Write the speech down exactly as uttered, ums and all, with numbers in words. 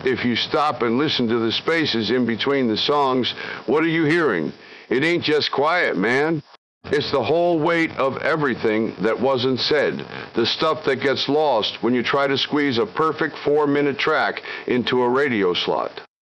If you stop and listen to the spaces in between the songs, what are you hearing? It ain't just quiet, man. It's the whole weight of everything that wasn't said, the stuff that gets lost when you try to squeeze a perfect four-minute track into a radio slot.